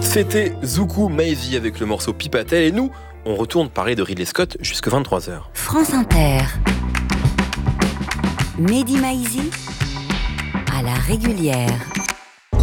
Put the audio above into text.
C'était Zuku Maizy avec le morceau Pipatel et nous, on retourne parler de Ridley Scott jusque 23h. France Inter. Mehdi Maizy à la régulière.